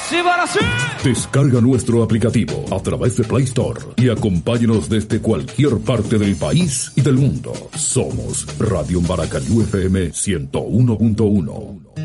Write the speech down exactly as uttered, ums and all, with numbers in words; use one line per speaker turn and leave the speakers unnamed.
¡Sí, para sí!
Descarga nuestro aplicativo a través de Play Store y acompáñanos desde cualquier parte del país y del mundo. Somos Radio Maracayú F M ciento uno punto uno.